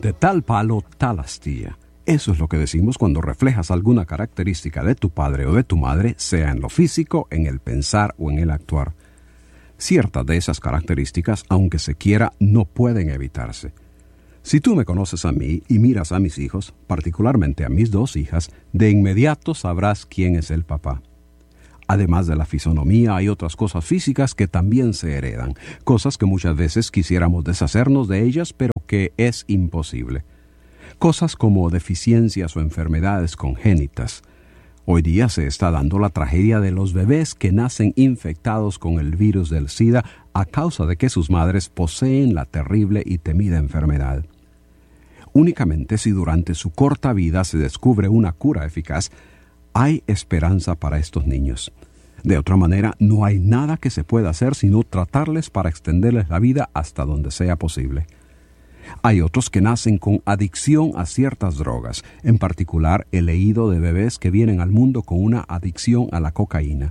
De tal palo, tal astilla. Eso es lo que decimos cuando reflejas alguna característica de tu padre o de tu madre, sea en lo físico, en el pensar o en el actuar. Ciertas de esas características, aunque se quiera, no pueden evitarse. Si tú me conoces a mí y miras a mis hijos, particularmente a mis dos hijas, de inmediato sabrás quién es el papá. Además de la fisonomía, hay otras cosas físicas que también se heredan, cosas que muchas veces quisiéramos deshacernos de ellas, pero que es imposible. Cosas como deficiencias o enfermedades congénitas. Hoy día se está dando la tragedia de los bebés que nacen infectados con el virus del SIDA a causa de que sus madres poseen la terrible y temida enfermedad. Únicamente si durante su corta vida se descubre una cura eficaz, hay esperanza para estos niños. De otra manera, no hay nada que se pueda hacer sino tratarles para extenderles la vida hasta donde sea posible. Hay otros que nacen con adicción a ciertas drogas. En particular, he leído de bebés que vienen al mundo con una adicción a la cocaína.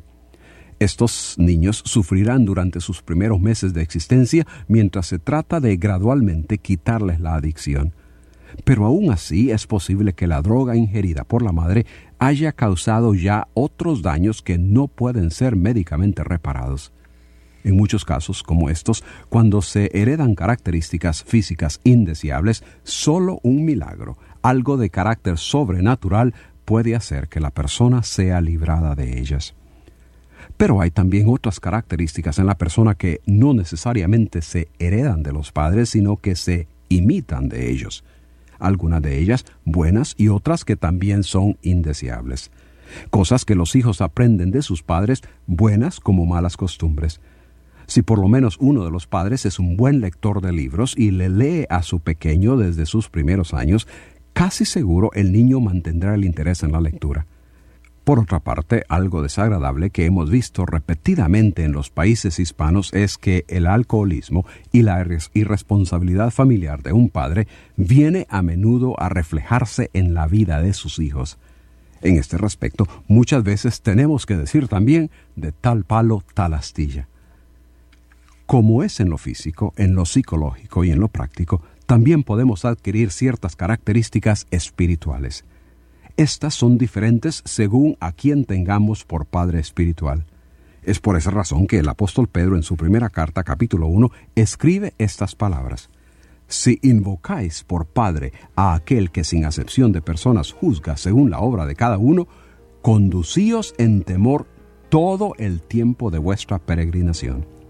Estos niños sufrirán durante sus primeros meses de existencia mientras se trata de gradualmente quitarles la adicción. Pero aún así es posible que la droga ingerida por la madre haya causado ya otros daños que no pueden ser médicamente reparados. En muchos casos como estos, cuando se heredan características físicas indeseables, solo un milagro, algo de carácter sobrenatural, puede hacer que la persona sea librada de ellas. Pero hay también otras características en la persona que no necesariamente se heredan de los padres, sino que se imitan de ellos. Algunas de ellas buenas y otras que también son indeseables. Cosas que los hijos aprenden de sus padres, buenas como malas costumbres. Si por lo menos uno de los padres es un buen lector de libros y le lee a su pequeño desde sus primeros años, casi seguro el niño mantendrá el interés en la lectura. Por otra parte, algo desagradable que hemos visto repetidamente en los países hispanos es que el alcoholismo y la irresponsabilidad familiar de un padre viene a menudo a reflejarse en la vida de sus hijos. En este respecto, muchas veces tenemos que decir también de tal palo, tal astilla. Como es en lo físico, en lo psicológico y en lo práctico, también podemos adquirir ciertas características espirituales. Estas son diferentes según a quien tengamos por padre espiritual. Es por esa razón que el apóstol Pedro en su primera carta, capítulo 1, escribe estas palabras. Si invocáis por Padre a aquel que sin acepción de personas juzga según la obra de cada uno, conducíos en temor todo el tiempo de vuestra peregrinación.